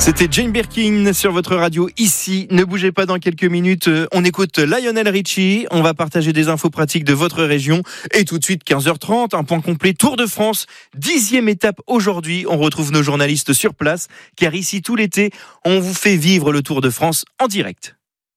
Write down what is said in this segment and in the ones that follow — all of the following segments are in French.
C'était Jane Birkin sur votre radio ici. Ne bougez pas, dans quelques minutes. On écoute Lionel Richie. On va partager des infos pratiques de votre région. Et tout de suite, 15h30, un point complet Tour de France. 10e étape aujourd'hui. On retrouve nos journalistes sur place. Car ici, tout l'été, on vous fait vivre le Tour de France en direct.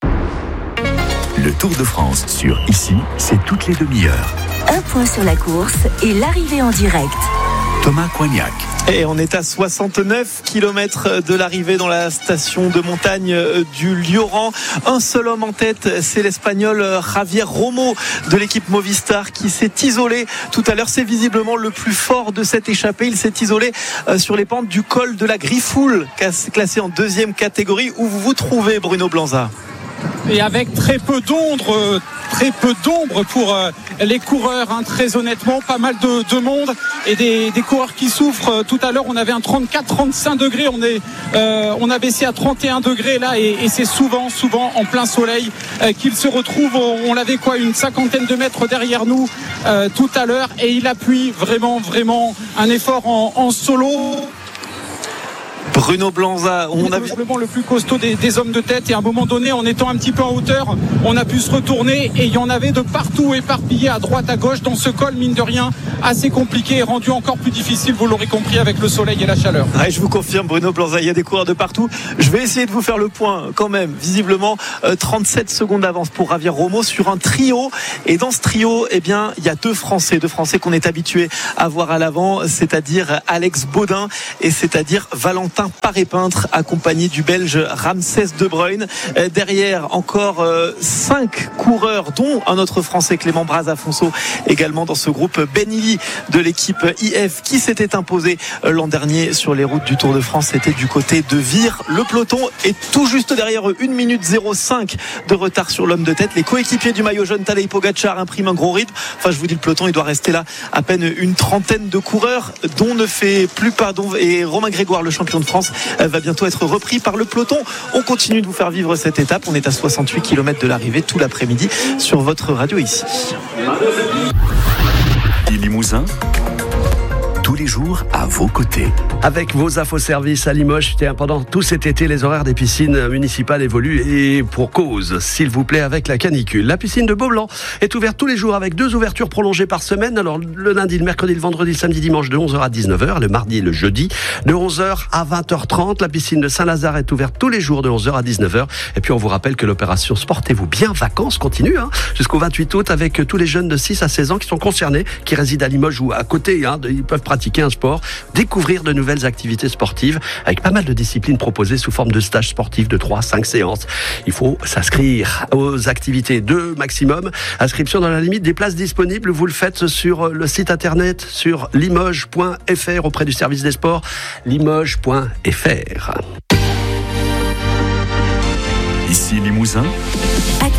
Le Tour de France sur Ici, c'est toutes les demi-heures. Un point sur la course et l'arrivée en direct. Thomas Coignac. Et on est à 69 km de l'arrivée dans la station de montagne du Lioran. Un seul homme en tête, c'est l'Espagnol Javier Romo de l'équipe Movistar qui s'est isolé tout à l'heure. C'est visiblement le plus fort de cette échappée. Il s'est isolé sur les pentes du col de la Griffoul, classé en deuxième catégorie. Où vous vous trouvez, Bruno Blanza? Et avec très peu d'ombre pour les coureurs, très honnêtement, pas mal de monde et des coureurs qui souffrent. Tout à l'heure on avait un 34-35 degrés, on a baissé à 31 degrés là et c'est souvent en plein soleil qu'ils se retrouvent. On l'avait une cinquantaine de mètres derrière nous tout à l'heure et il appuie vraiment un effort en solo. Bruno Blanza, on a probablement le plus costaud des hommes de tête, et à un moment donné, en étant un petit peu en hauteur, on a pu se retourner et il y en avait de partout éparpillés à droite à gauche dans ce col, mine de rien, assez compliqué et rendu encore plus difficile, vous l'aurez compris, avec le soleil et la chaleur. Ouais, je vous confirme, Bruno Blanza, il y a des coureurs de partout. Je vais essayer de vous faire le point quand même. Visiblement 37 secondes d'avance pour Javier Romo sur un trio, et dans ce trio, il y a deux Français qu'on est habitué à voir à l'avant, c'est-à-dire Alex Baudin et c'est-à-dire Valentin Paré-Peintre, accompagné du Belge Ramsès De Bruyne. Derrière, encore 5 coureurs, dont un autre Français, Clément Brazafonso, également dans ce groupe. Benili de l'équipe IF qui s'était imposé l'an dernier sur les routes du Tour de France. C'était du côté de Vire. Le peloton est tout juste derrière eux, 1 minute 05 de retard sur l'homme de tête. Les coéquipiers du maillot jaune, Tadej Pogačar, impriment un gros rythme. Enfin, je vous dis, le peloton, il doit rester là à peine une trentaine de coureurs, dont ne fait plus pas, et Romain Grégoire, le champion de France, va bientôt être repris par le peloton. On continue de vous faire vivre cette étape. On est à 68 km de l'arrivée tout l'après-midi sur votre radio ici. Limousin, tous les jours à vos côtés. Avec vos infoservices à Limoges, pendant tout cet été, les horaires des piscines municipales évoluent et pour cause, s'il vous plaît, avec la canicule. La piscine de Beaublanc est ouverte tous les jours avec 2 ouvertures prolongées par semaine. Alors, le lundi, le mercredi, le vendredi, le samedi, dimanche de 11h à 19h, le mardi et le jeudi de 11h à 20h30. La piscine de Saint-Lazare est ouverte tous les jours de 11h à 19h. Et puis, on vous rappelle que l'opération Sportez-vous bien vacances continue jusqu'au 28 août avec tous les jeunes de 6 à 16 ans qui sont concernés, qui résident à Limoges ou à côté. Ils peuvent pratiquer un sport, découvrir de nouvelles activités sportives avec pas mal de disciplines proposées sous forme de stages sportifs de 3 à 5 séances. Il faut s'inscrire aux activités 2 maximum. Inscription dans la limite des places disponibles. Vous le faites sur le site internet sur limoges.fr auprès du service des sports limoges.fr. Ici Limousin.